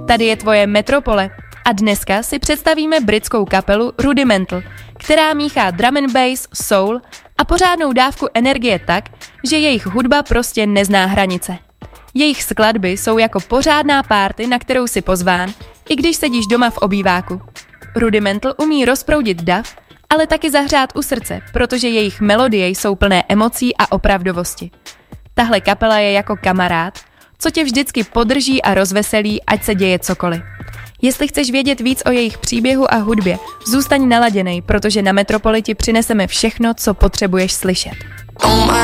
Tady je tvoje Metropole a dneska si představíme britskou kapelu Rudimental, která míchá drum and bass, soul a pořádnou dávku energie tak, že jejich hudba prostě nezná hranice. Jejich skladby jsou jako pořádná party, na kterou si pozván, i když sedíš doma v obýváku. Rudimental umí rozproudit dav, ale taky zahřát u srdce, protože jejich melodie jsou plné emocí a opravdovosti. Tahle kapela je jako kamarád, co tě vždycky podrží a rozveselí, ať se děje cokoliv. Jestli chceš vědět víc o jejich příběhu a hudbě, zůstaň naladěnej, protože na Metropoli ti přineseme všechno, co potřebuješ slyšet. Oh my